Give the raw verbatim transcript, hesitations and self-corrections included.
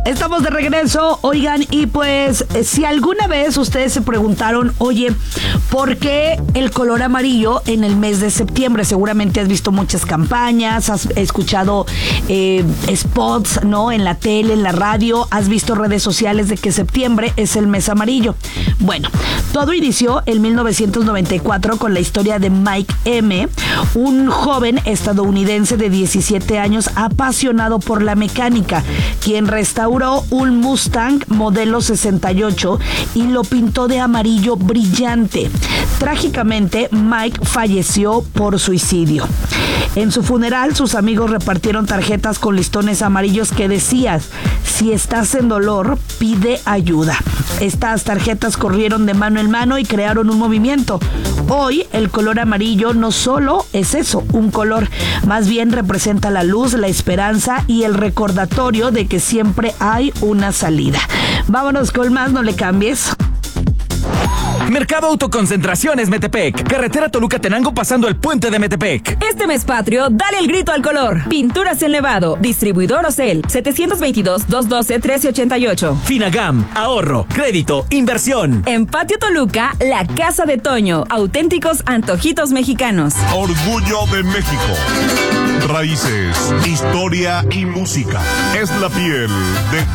Estamos de regreso, oigan, y pues si alguna vez ustedes se preguntaron, oye, ¿por qué el color amarillo en el mes de septiembre? Seguramente has visto muchas campañas, has escuchado eh, spots, ¿no? En la tele, en la radio, has visto redes sociales de que septiembre es el mes amarillo. Bueno, todo inició en mil novecientos noventa y cuatro con la historia de Mike M., un joven estadounidense de diecisiete años apasionado por la mecánica, quien restauró un Mustang modelo sesenta y ocho y lo pintó de amarillo brillante. Trágicamente, Mike falleció por suicidio. En su funeral, sus amigos repartieron tarjetas con listones amarillos que decían: si estás en dolor, pide ayuda. Estas tarjetas corrieron de mano en mano y crearon un movimiento. Hoy, el color amarillo no solo es eso, un color, más bien representa la luz, la esperanza y el recordatorio de que siempre hay una salida. Vámonos con más, no le cambies. Mercado Autoconcentraciones Metepec. Carretera Toluca-Tenango pasando el puente de Metepec. Este mes patrio, dale el grito al color. Pinturas Enlevado. Distribuidor Ocel. setecientos veintidós, doscientos doce, trece ochenta y ocho. Finagam. Ahorro, crédito, inversión. En Patio Toluca, la Casa de Toño. Auténticos antojitos mexicanos. Orgullo de México. Raíces, historia y música. Es la piel de